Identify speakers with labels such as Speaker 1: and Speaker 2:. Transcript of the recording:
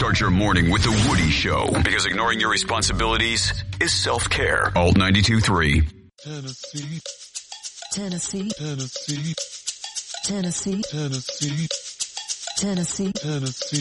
Speaker 1: Start your morning with The Woody Show, because ignoring your responsibilities is self-care. Alt 92.3.
Speaker 2: Tennessee.
Speaker 3: Tennessee.
Speaker 2: Tennessee.
Speaker 3: Tennessee.
Speaker 2: Tennessee.
Speaker 3: Tennessee.
Speaker 2: Tennessee.